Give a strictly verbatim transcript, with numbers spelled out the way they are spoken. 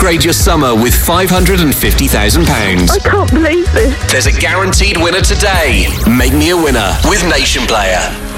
upgrade your summer with five hundred fifty thousand pounds. I can't believe this. There's a guaranteed winner today. Make me a winner with Nation Player.